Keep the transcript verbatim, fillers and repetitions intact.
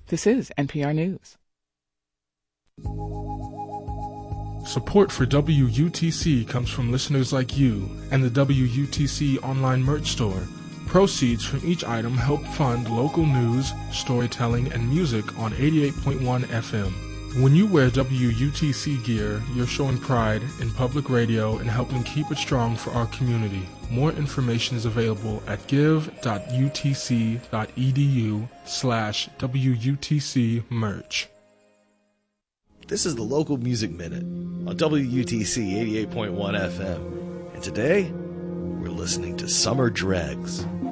This is N P R News. Support for W U T C comes from listeners like you and the W U T C online merch store. Proceeds from each item help fund local news, storytelling, and music on eighty-eight point one F M. When you wear W U T C gear, you're showing pride in public radio and helping keep it strong for our community. More information is available at give.utc.edu slash WUTC merch. This is the Local Music Minute on W U T C eighty-eight point one F M. And today, we're listening to Summer Dregs.